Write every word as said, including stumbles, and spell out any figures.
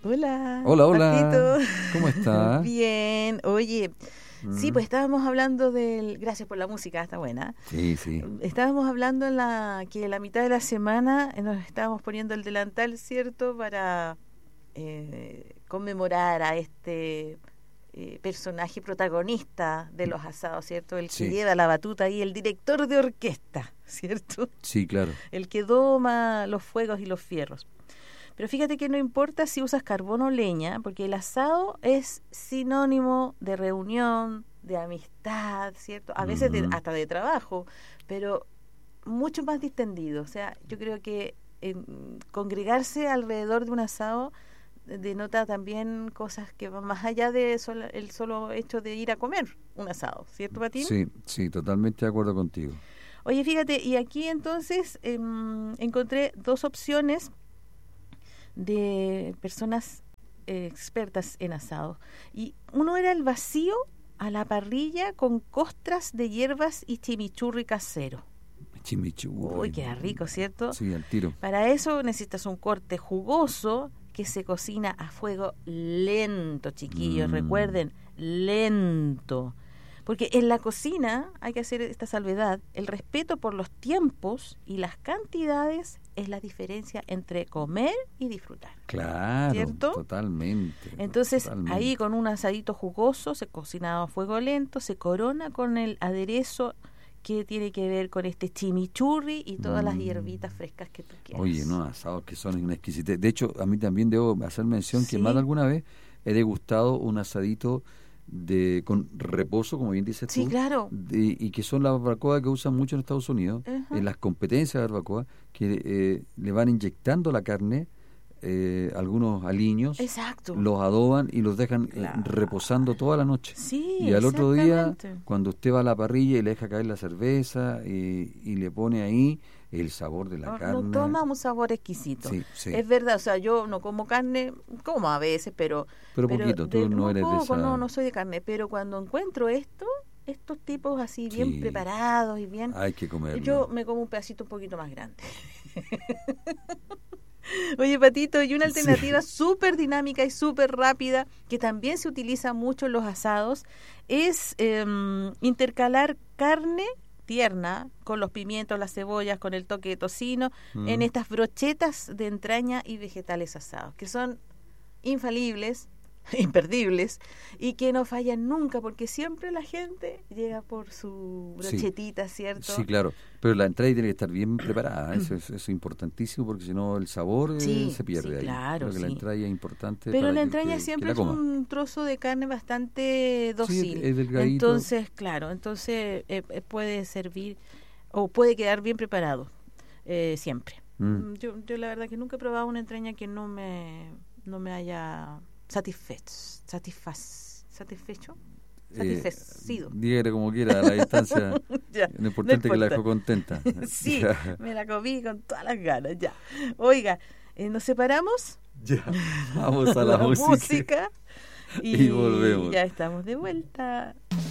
Hola. Hola, hola. Patito. ¿Cómo estás? Bien. Oye, Mm. sí, pues estábamos hablando del... Gracias por la música, está buena. Sí, sí. Estábamos hablando en la que la mitad de la semana nos estábamos poniendo el delantal, ¿cierto? Para eh, conmemorar a este eh, personaje protagonista de los asados, ¿cierto? El que Sí. lleva la batuta ahí, el director de orquesta, ¿cierto? Sí, claro. El que doma los fuegos y los fierros. Pero fíjate que no importa si usas carbón o leña, porque el asado es sinónimo de reunión, de amistad, ¿cierto? A veces de, Ujú. hasta de trabajo, pero mucho más distendido. O sea, yo creo que eh, congregarse alrededor de un asado denota también cosas que van más allá de solo, el solo hecho de ir a comer un asado, ¿cierto, Patín? Sí, sí, totalmente de acuerdo contigo. Oye, fíjate, y aquí entonces eh, encontré dos opciones de personas eh, expertas en asado. Y uno era el vacío a la parrilla con costras de hierbas y chimichurri casero. Chimichurri. Uy, queda rico, ¿cierto? Sí, al tiro. Para eso necesitas un corte jugoso que se cocina a fuego lento, chiquillos. Mm. Recuerden, lento. Porque en la cocina hay que hacer esta salvedad. El respeto por los tiempos y las cantidades es la diferencia entre comer y disfrutar. Claro, ¿cierto? totalmente. Entonces, totalmente. ahí con un asadito jugoso, se cocina a fuego lento, se corona con el aderezo que tiene que ver con este chimichurri y todas mm. las hierbitas frescas que tú quieras. Oye, no, asados que son una exquisitez. De hecho, a mí también debo hacer mención ¿Sí? que más de alguna vez he degustado un asadito de con reposo, como bien dices sí, tú, claro. de, y que son las barbacoas que usan mucho en Estados Unidos, uh-huh. en las competencias de barbacoa, que eh, le van inyectando la carne, eh, algunos aliños, exacto. los adoban y los dejan claro. eh, reposando toda la noche. Sí, y al otro día, cuando usted va a la parrilla y le deja caer la cerveza y, y le pone ahí el sabor de la no, carne. No toma un sabor exquisito. Sí, sí. Es verdad, o sea, yo no como carne, como a veces, pero... Pero, pero poquito, tú de, no eres poco, de esa... No, no soy de carne, pero cuando encuentro esto, estos tipos así bien sí. preparados y bien... Hay que comerlo. Yo me como un pedacito un poquito más grande. Oye, Patito, y una alternativa sí. súper dinámica y súper rápida, que también se utiliza mucho en los asados, es eh, intercalar carne tierna con los pimientos, las cebollas, con el toque de tocino, mm. en estas brochetas de entraña y vegetales asados, que son infalibles, imperdibles, y que no fallan nunca, porque siempre la gente llega por su brochetita, sí. ¿cierto? Sí, claro, pero la entrada tiene que estar bien preparada, eso es, eso es importantísimo, porque si no el sabor sí, eh, se pierde sí, ahí. claro, Creo que sí. la entrada es importante. Pero para la que, entraña que, siempre que es un trozo de carne bastante dócil. Sí, es delgadito. Entonces, claro, entonces eh, puede servir o puede quedar bien preparado eh, siempre. Mm. Yo, yo la verdad que nunca he probado una entraña que no me no me haya satisfecho, satisfaz, satisfecho, satisfecho. Eh, dígale como quiera, a la distancia. ya, lo importante no es que la dejó contenta. sí, me la comí con todas las ganas, ya. Oiga, eh, ¿nos separamos? Ya, vamos a la, la música. música y, y volvemos. Ya estamos de vuelta.